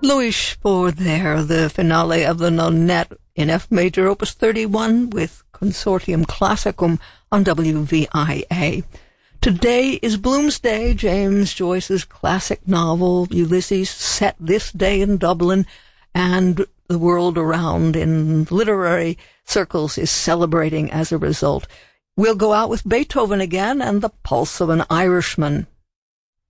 Louis Spohr there, the finale of the Nonette in F major, opus 31, with Consortium Classicum on WVIA. Today is Bloomsday, James Joyce's classic novel, Ulysses, set this day in Dublin, and the world around in literary circles is celebrating as a result. We'll go out with Beethoven again and The Pulse of an Irishman.